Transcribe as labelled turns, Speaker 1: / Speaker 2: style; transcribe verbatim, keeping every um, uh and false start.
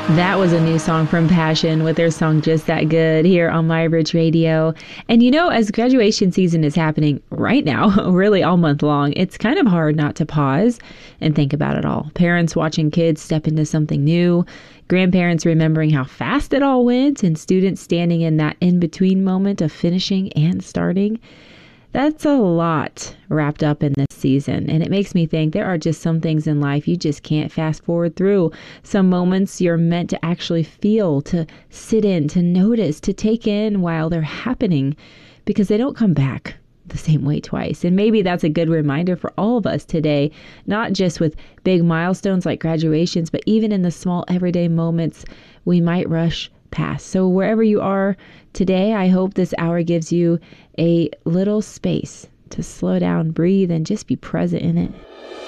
Speaker 1: That was a new song from Passion with their song Just That Good here on MyBridge Radio. And you know, as graduation season is happening right now, really all month long, it's kind of hard not to pause and think about it all. Parents watching kids step into something new, grandparents remembering how fast it all went, and students standing in that in-between moment of finishing and starting. That's a lot wrapped up in this season, and it makes me think there are just some things in life you just can't fast forward through. Some moments you're meant to actually feel, to sit in, to notice, to take in while they're happening, because they don't come back the same way twice. And maybe that's a good reminder for all of us today, not just with big milestones like graduations, but even in the small everyday moments we might rush past. So wherever you are today, I hope this hour gives you a little space to slow down, breathe, and just be present in it.